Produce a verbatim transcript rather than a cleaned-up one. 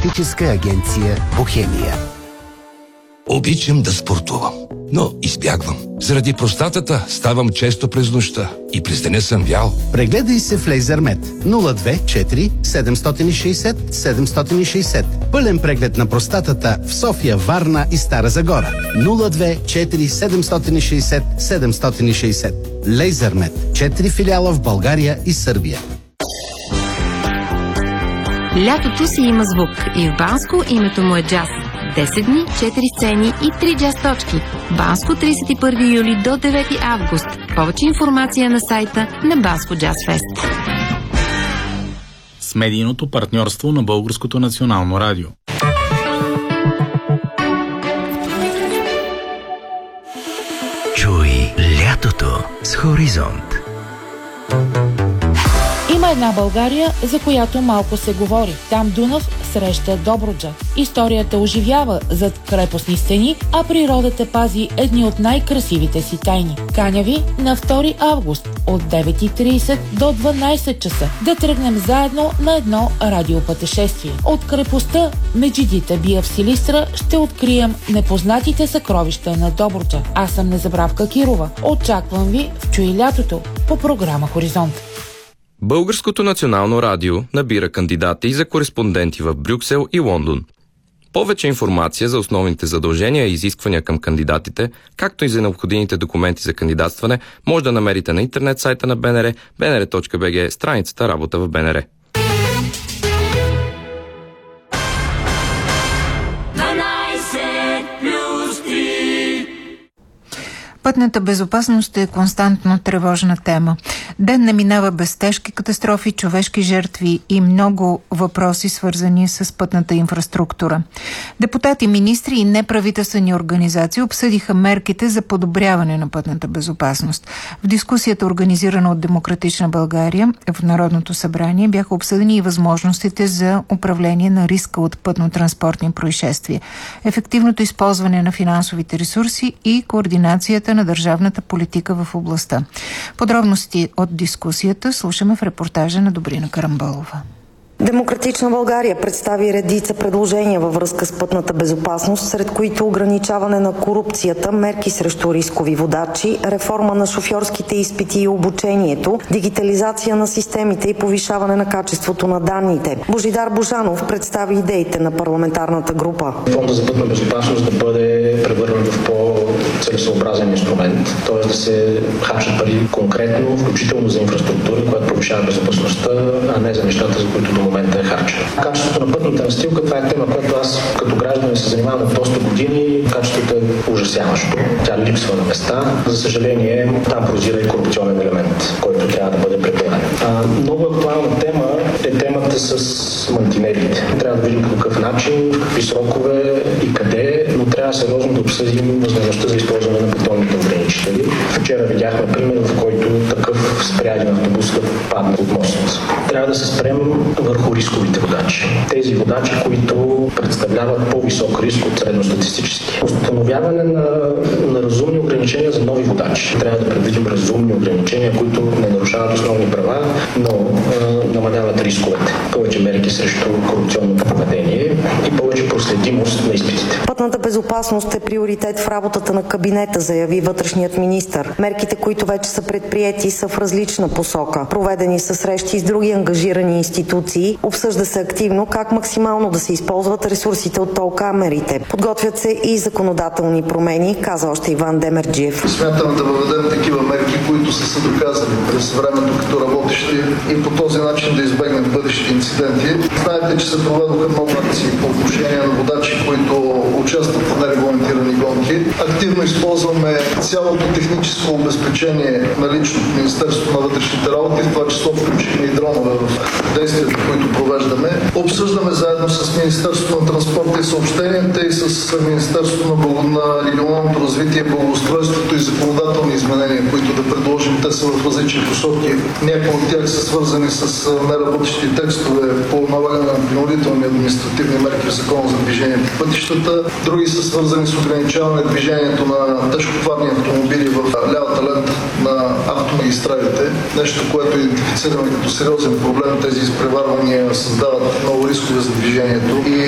туристическа агенция Бохемия. Обичам да спортувам, но избягвам. Заради простатата ставам често през нощта и през деня съм вял. Прегледай се в Лейзермет нула две четири седем шест нула седем шест нула. Пълен преглед на простатата в София, Варна и Стара Загора. нула две четири седем шест нула седем шест нула. Лейзермет. четири филиала в България и Сърбия. Лятото си има звук и в Банско името му е джаз. десет дни, четири сцени и три джаз точки. Банско, тридесет и първи юли до девети август. Повече информация на сайта на Банско Джаз Фест. С медийното партньорство на Българското национално радио. Чуй лятото с Хоризонт. Има една България, за която малко се говори. Там Дунав среща Добруджа. Историята оживява зад крепостни стени, а природата пази едни от най-красивите си тайни. Каня ви на втори август от девет и тридесет до дванадесет часа да тръгнем заедно на едно радиопътешествие. От крепостта Меджидита бия в Силистра ще открием непознатите съкровища на Добруджа. Аз съм Незабравка Кирова. Очаквам ви в Чуй лятото по програма Хоризонт. Българското национално радио набира кандидати за кореспонденти в Брюксел и Лондон. Повече информация за основните задължения и изисквания към кандидатите, както и за необходимите документи за кандидатстване, може да намерите на интернет сайта на БНР, би ен ар точка би джи, страницата Работа в БНР. Пътната безопасност е константно тревожна тема. Ден не минава без тежки катастрофи, човешки жертви и много въпроси, свързани с пътната инфраструктура. Депутати, министри и неправителствени организации обсъдиха мерките за подобряване на пътната безопасност. В дискусията, организирана от Демократична България в Народното събрание, бяха обсъдени и възможностите за управление на риска от пътно-транспортни происшествия, ефективното използване на финансовите ресурси и координацията на държавната политика в областта. Подробности от дискусията слушаме в репортажа на Добрина Карамболова. Демократична България представи редица предложения във връзка с пътната безопасност, сред които ограничаване на корупцията, мерки срещу рискови водачи, реформа на шофьорските изпити и обучението, дигитализация на системите и повишаване на качеството на данните. Божидар Божанов представи идеите на парламентарната група. Фонда за пътна безопасност да бъде превърнат в по-целесообразен инструмент, т.е. да се харчат пари конкретно, включително за инфраструктура, която повишава безопасността, а не за нещата, за които до момента е харчено. Качеството на пътната настилка, това е тема, която аз като гражданин се занимавам доста години. Качеството е ужасяващо. Тя липсва на места. За съжаление, там прозира и корупционен елемент, който трябва да бъде преборен. Много актуална тема е темата с мантинелите. Трябва да видим по какъв начин, в какви срокове и къде, но трябва сериозно да обсъдим възможността за използване на бетонните ограничители. Вчера видяхме пример, в който такъв спря един автобус да падне от мост. Трябва да се спрем върху рисковите водачи. Тези водачи, които представляват по-висок риск от средностатистически. Установяване на, на разумни ограничения за нови водачи. Трябва да предвидим разумни ограничения, които не нарушават основни права, но а, намаляват рисковете. Повече мерки срещу корупционното поведение и повече проследимост на изпитите. Пътната безопасност е приоритет в работата на кабинета, заяви вътрешният министър. Мерките, които вече са предприети, са в различна посока. Проведени са срещи с други ангажирани институции. Обсъжда се активно как максимално да се използват ресурсите от тол камерите. Подготвят се и законодателни промени, каза още Иван Демерджиев. Смятаме да въведем такива мерки, които са се доказали през времето като работещи и по този начин да избегнем бъдещи инциденти. Знаете, че се проведоха много акции по отношение на водачи, които участват в нерегламентирани гонки. Активно използваме цялото техническо обезпечение налично в Министерството на вътрешните работи, в това число включихме и дронове в действията, които провеждаме. Обсъждаме заедно с Министерството на транспорта и съобщенията и с Министерството на регионалното развитие, благоустройството и законодателни изменения, които да предложим. Те са в различни посоки. Някои от тях са свързани с неработещи текстове по налагане на принудителни административни мерки в Закона за движение по пътищата. Други са свързани с ограничаване движението на тежкотоварни автомобили в лявата лента на автомагистралите. Нещо, което е идентифицирано като сериозен проблем. Тези изпреварвания създават много рискове за движението. И